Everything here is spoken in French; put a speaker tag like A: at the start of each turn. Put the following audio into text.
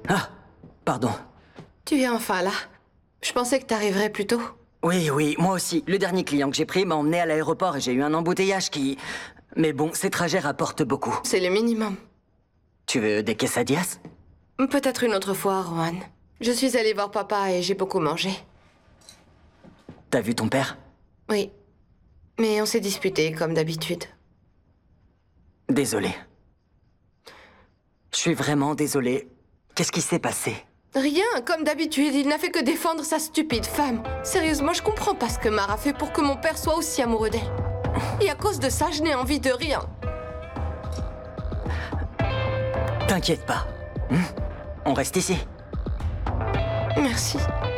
A: Ah, pardon.
B: Tu es enfin là. Je pensais que t'arriverais plus tôt.
A: Oui, moi aussi. Le dernier client que j'ai pris m'a emmené à l'aéroport et j'ai eu un embouteillage qui... Mais bon, ces trajets rapportent beaucoup.
B: C'est le minimum.
A: Tu veux des quesadillas?
B: Peut-être une autre fois, Rohan. Je suis allée voir papa et j'ai beaucoup mangé.
A: T'as vu ton père?
B: Oui. Mais on s'est disputé, comme d'habitude.
A: Désolé. Je suis vraiment désolé. Qu'est-ce qui s'est passé?
B: Rien, comme d'habitude, il n'a fait que défendre sa stupide femme. Sérieusement, je comprends pas ce que Mara fait pour que mon père soit aussi amoureux d'elle. Et à cause de ça, je n'ai envie de rien.
A: T'inquiète pas. On reste ici.
B: Merci.